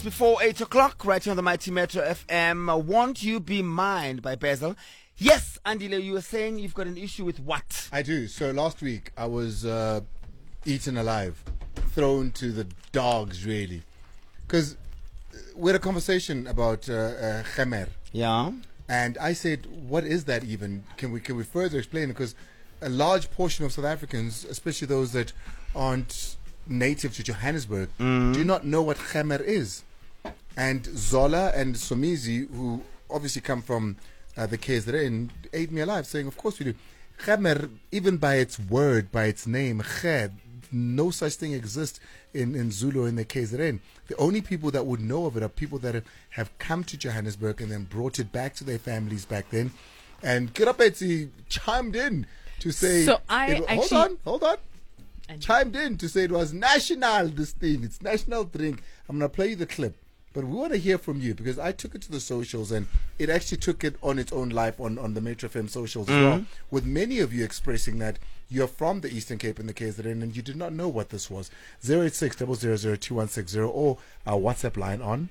before 8 o'clock, right here on the Mighty Metro FM. Won't You Be Mine by Basil. Yes, Andile, you were saying you've got an issue with what? I do. So last week I was eaten alive, thrown to the dogs, really. Because we had a conversation about Khemer. Yeah. And I said, what is that even? Can we further explain it? Because a large portion of South Africans, especially those that aren't native to Johannesburg, do not know what Khemer is. And Zola and Somizi, who obviously come from the KZN, ate me alive, saying, of course we do. Khemer, even by its word, by its name, Khe, no such thing exists in Zulu in the KZN. The only people that would know of it are people that have come to Johannesburg and then brought it back to their families back then. And Kirapetsi chimed in to say, so hold on. Chimed in to say it was national, this thing. It's national drink. I'm going to play you the clip. But we want to hear from you because I took it to the socials and it actually took it on its own life on the Metro FM socials as well, with many of you expressing that you're from the Eastern Cape and the KZN and you did not know what this was. 086 000 2160 or our WhatsApp line on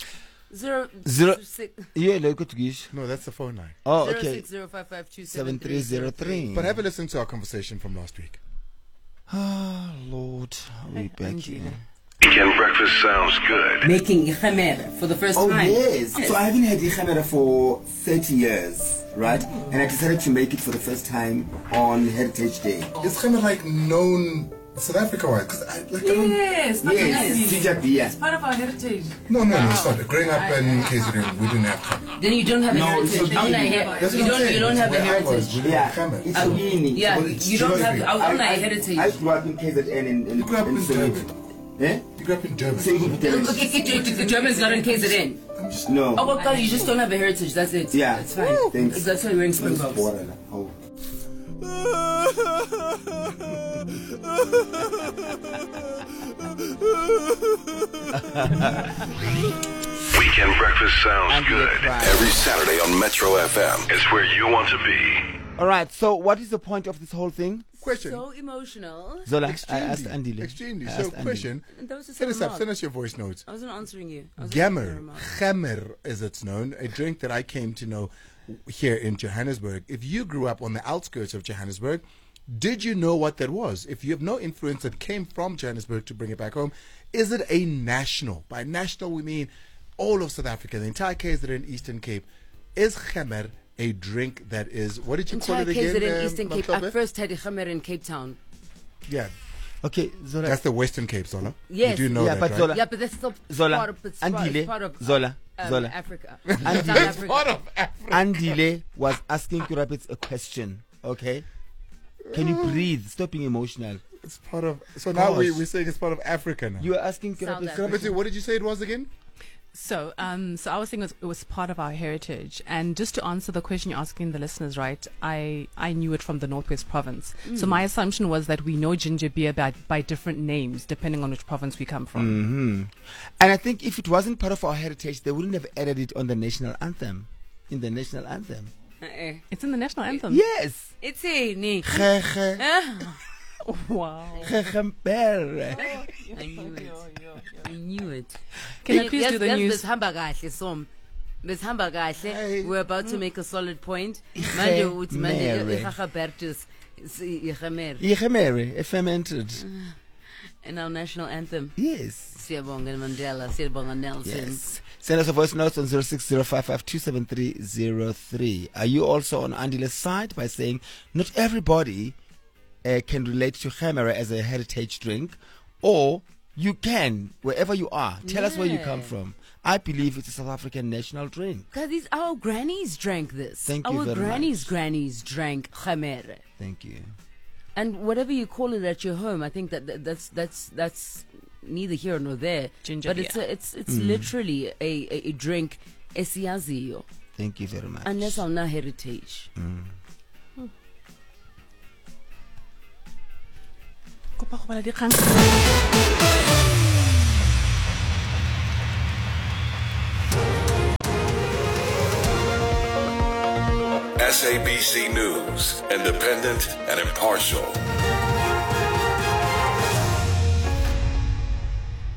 06. Yeah, look at Gish. No, that's the phone line. Oh, okay. 7303. But have a listen to our conversation from last week. Oh, Lord. Are we back here? Weekend breakfast sounds good. Making ikhamera for the first time. Oh, yes. So I haven't had ikhamera for 30 years, right? And I decided to make it for the first time on Heritage Day. Is Khemer like known South Africa-wide? Yes, yes. part of our heritage. No, it's not. Growing up in KZN, we didn't have Khemer. Then you don't have a heritage. So you don't have a heritage. It's a weenie. Yeah, you don't have a heritage. I grew up in KZN in You grew up in Durban. Eh? You grew up in Durban. The German's not in KZN. No. Oh, well, God, you just don't have a heritage. That's it. Yeah. It's fine. Thanks. That's why you're wearing Springboks. Oh. Weekend breakfast sounds And good. they cry. Every Saturday on Metro FM. It's where you want to be. All right, so what is the point of this whole thing? Question. So emotional. Zola, Extremely. I asked Andile. Extremely. I So, asked Andile. question. And that was just Send a us up. remark. Send us your voice notes. I wasn't answering you. Khemer, as it's known, a drink that I came to know here in Johannesburg. If you grew up on the outskirts of Johannesburg, did you know what that was? If you have no influence that came from Johannesburg to bring it back home, is it a national? By national, we mean all of South Africa, the entire KZN Eastern Cape. Is Khemer a drink that is, what did you call it again? KZN Eastern Cape. I Matope? first had ikhamera in Cape Town. Yeah, Okay, Zola. that's the Western Cape, Zola. Yes. You do know Yeah, that, but right? Zola. Yeah, but that's still Zola. part of, Andile. part of Zola. Zola. Africa. Andile. South Africa. Part of Africa. Andile was asking Kurapits a question, okay? Can you breathe? Stop being emotional. It's part of, so now Gosh. we're saying it's part of Africa now. You were asking South Kurapits. Africa. But what did you say it was again? So I was saying it was part of our heritage. And just to answer the question you're asking the listeners, right, I knew it from the Northwest Province. So my assumption was that we know ginger beer by different names, depending on which province we come from. And I think if it wasn't part of our heritage, they wouldn't have added it on the national anthem. In the national anthem. It's in the national anthem. Yes. It's a Nick. Wow. Khembere. I knew it. I knew it. Can you please do the news? We're about to make a solid point. Khembere, a fermented. And our national anthem. Yes. Siyabonga Mandela, Siyabonga Nelson. Yes. Send us a voice note on 0605527303. Are you also on Andile's side by saying not everybody can relate to Khemer as a heritage drink, or you can, wherever you are. Tell us where you come from. I believe it's a South African national drink. Because our grannies drank this. Thank you our very grannies' much. grannies drank Khemer. Thank you. And whatever you call it at your home, I think that's neither here nor there. Ginger but beer. it's literally a drink esiyaziyo. Thank you very much. Unless on our heritage. SABC News, independent and impartial.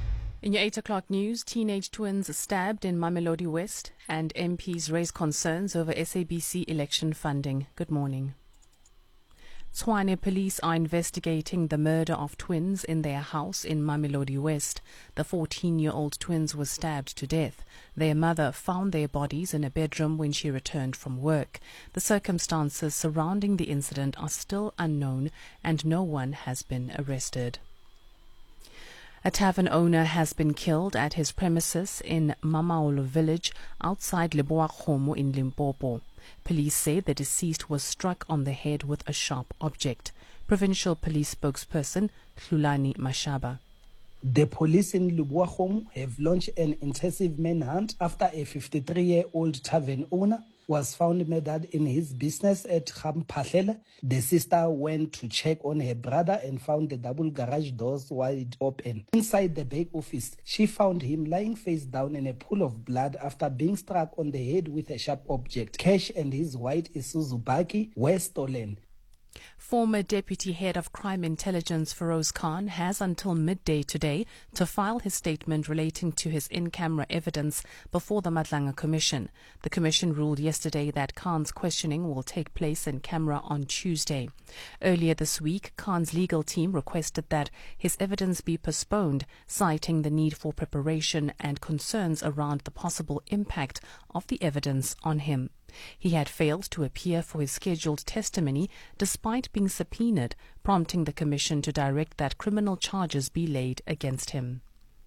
In your 8 o'clock news, teenage twins stabbed in Mamelodi West and MPs raise concerns over SABC election funding. Good morning. Tshwane police are investigating the murder of twins in their house in Mamelodi West. The 14-year-old twins were stabbed to death. Their mother found their bodies in a bedroom when she returned from work. The circumstances surrounding the incident are still unknown and no one has been arrested. A tavern owner has been killed at his premises in Mamaolo village outside Leboakgomo in Limpopo. Police say the deceased was struck on the head with a sharp object. Provincial Police spokesperson Hlulani Mashaba. The police in Leboakgomo have launched an intensive manhunt after a 53-year-old tavern owner was found murdered in his business at Khamphahlele. The sister went to check on her brother and found the double garage doors wide open. Inside the back office, she found him lying face down in a pool of blood after being struck on the head with a sharp object. Cash and his white Isuzu buggy were stolen. Former Deputy Head of Crime Intelligence Feroz Khan has until midday today to file his statement relating to his in-camera evidence before the Madlanga Commission. The Commission ruled yesterday that Khan's questioning will take place in camera on Tuesday. Earlier this week, Khan's legal team requested that his evidence be postponed, citing the need for preparation and concerns around the possible impact of the evidence on him. He had failed to appear for his scheduled testimony despite being subpoenaed, prompting the Commission to direct that criminal charges be laid against him.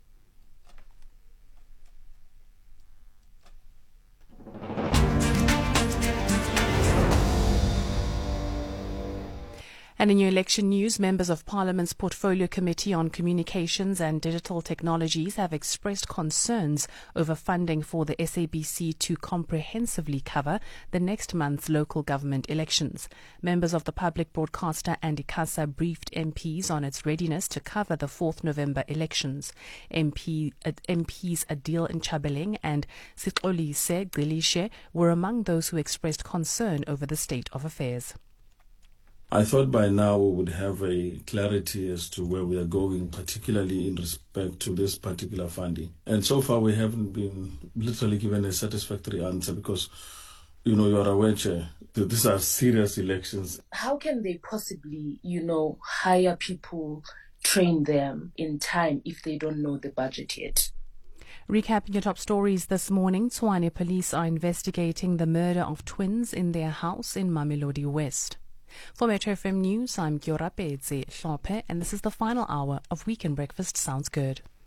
And in your election news, members of Parliament's Portfolio Committee on Communications and Digital Technologies have expressed concerns over funding for the SABC to comprehensively cover the next month's local government elections. Members of the public broadcaster and ICASA briefed MPs on its readiness to cover the 4th November elections. MPs Adil Nchabeling and Sixolise Gqilishe were among those who expressed concern over the state of affairs. I thought by now we would have a clarity as to where we are going, particularly in respect to this particular funding. And so far we haven't been literally given a satisfactory answer because, you are aware, Chair, that these are serious elections. How can they possibly, hire people, train them in time if they don't know the budget yet? Recapping your top stories this morning, Tshwane police are investigating the murder of twins in their house in Mamelodi West. For Metro FM News, I'm Kiora Pedze Hlophe, and this is the final hour of Weekend Breakfast Sounds Good.